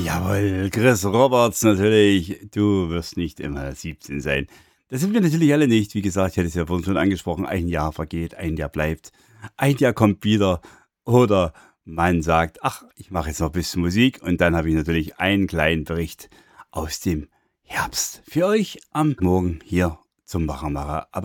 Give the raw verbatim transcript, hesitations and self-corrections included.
Jawohl, Chris Roberts natürlich. Du wirst nicht immer siebzehn sein. Das sind wir natürlich alle nicht. Wie gesagt, ich hatte es ja vorhin schon angesprochen. Ein Jahr vergeht, ein Jahr bleibt. Ein Jahr kommt wieder. Oder man sagt, ach, ich mache jetzt noch ein bisschen Musik. Und dann habe ich natürlich einen kleinen Bericht aus dem Herbst für euch am Morgen hier zum Wachamacher. Aber